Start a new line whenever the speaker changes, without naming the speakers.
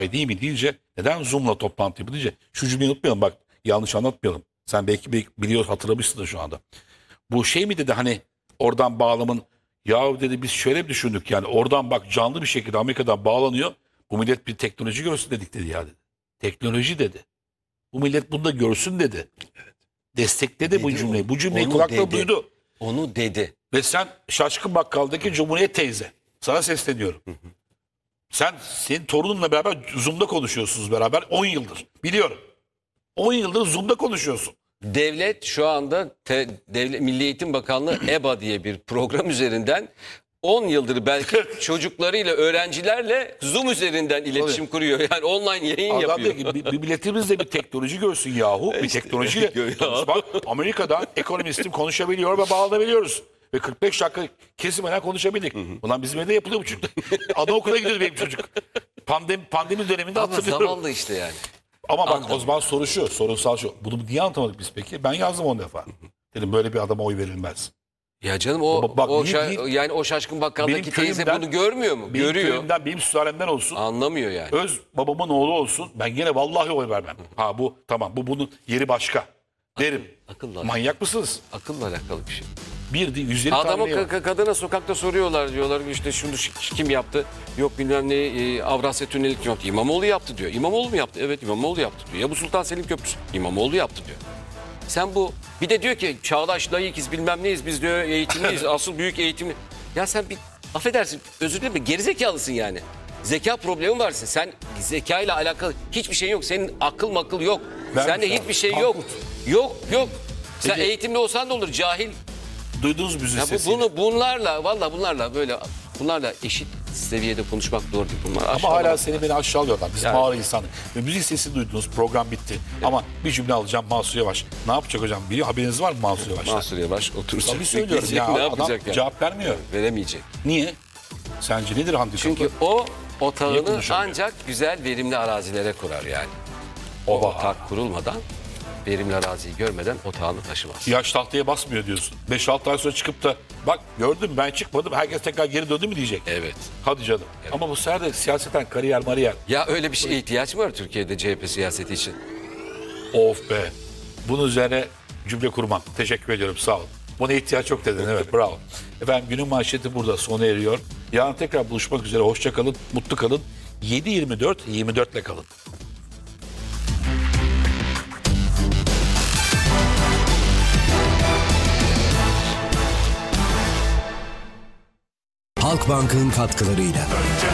değil mi deyince neden Zoom'la toplantı yapıyor şu cümleyi unutmayalım bak yanlış anlatmayalım. Sen belki biliyor hatırlamışsın da şu anda. Bu şey mi dedi hani oradan bağlamın ya dedi biz şöyle bir düşündük yani oradan bak canlı bir şekilde Amerika'dan bağlanıyor. Bu millet bir teknoloji görsün dedik dedi ya dedi. Teknoloji dedi. Bu millet bunu da görsün dedi. Destekledi
Dedi
bu cümleyi. Bu cümleyi
onu
kulakla
dedi.
duydu.
Onu dedi.
Ve sen Şaşkın Bakkal'daki Cumhuriyet teyze. Sana sesleniyorum. Senin torununla beraber Zoom'da konuşuyorsunuz beraber 10 yıldır. Biliyorum. 10 yıldır Zoom'da konuşuyorsun.
Devlet şu anda Milli Eğitim Bakanlığı EBA diye bir program üzerinden 10 yıldır belki çocuklarıyla, öğrencilerle Zoom üzerinden iletişim kuruyor. Yani online yayın
Adam
yapıyor.
diyor ki bir milletimiz de bir teknoloji görsün yahu. Bir teknolojiyle konuşmak. Amerika'da ekonomistim konuşabiliyor ve bağlanabiliyoruz. Ve 45 dakika kesimden konuşabildik. Ulan bizim evde yapılıyor bu çocuk. Anaokula gidiyor benim çocuk. Pandemi döneminde
Ama
hatırlıyorum.
zavallı işte yani.
Ama bak
Anladım.
o zaman soru şu, sorunsal şu. Bunu niye anlatamadık biz peki? Ben yazdım 10 defa. Dedim böyle bir adama oy verilmez.
Ya canım
Bak,
yani o Şaşkın Bakkal'daki
Benim
teyze
köyümden-
bunu görmüyor mu?
Benim
Görüyor.
köyümden, benim sülalemden olsun.
Anlamıyor yani.
Öz babamın oğlu olsun. Ben gene vallahi oy vermem. Ha bu tamam bunun yeri başka. Derim.
Akıllı.
Manyak mısınız?
Akılla alakalı bir şey.
Bir değil 150
Adamı
tane
kadına sokakta soruyorlar, diyorlar işte şunu kim yaptı? Yok bilmem ne Avrasya Tüneli kim yaptı? İmamoğlu yaptı diyor. İmamoğlu mu yaptı? Evet İmamoğlu yaptı diyor. Ya bu Sultan Selim Köprüsü İmamoğlu yaptı diyor. Sen bu bir de diyor ki çağdaş layıkız bilmem neyiz biz diyor eğitimliyiz asıl büyük eğitimli. Ya sen bir affedersin özür dilerim gerizekalısın yani. Zeka problemi varsın. Sen zekayla alakalı hiçbir şey yok. Senin akıl yok.
Vermiş
Sende
abi.
hiçbir şey yok. Yok. Sen
Peki.
eğitimli olsan da olur cahil.
Duydunuz müziği
Ya
sesini.
bunlarla eşit seviyede konuşmak doğru değil. Bunlar
Ama
aşağılama.
hala seni beni aşağılıyorlar. Biz
Yani.
mağara insanı. Ve müzik sesini duydunuz. Program bitti. Ama bir cümle alacağım Mansur Yavaş. Ne yapacak hocam? Biliyor haberiniz var mı Mansur Yavaş'ta?
Mansur Yavaş oturacak.
Tabii söylüyorum ya.
Ne
Adam
yapacak yani?
cevap vermiyor.
Veremeyecek.
Niye? Sence nedir handikapı?
Çünkü o
Niye
otağını
konuşamıyor?
ancak güzel verimli arazilere kurar yani. O
Oba.
otak kurulmadan verimli araziyi görmeden otağını taşımaz.
Yaş tahtaya basmıyor diyorsun. 5-6 ay sonra çıkıp da bak gördüm ben çıkmadım herkes tekrar geri döndü mü diyecek.
Evet.
Hadi canım. Ama bu sefer de siyaseten kariyer mariyer.
Ya öyle bir şeye ihtiyaç mı var Türkiye'de CHP siyaseti için?
Of be. Bunun üzerine cümle kurmam. Teşekkür ediyorum sağ ol. Buna ihtiyaç yok dedin evet bravo. Efendim günün manşeti burada sona eriyor. Yarın tekrar buluşmak üzere hoşça kalın, mutlu kalın. 7-24 ile kalın.
Halkbank'ın katkılarıyla.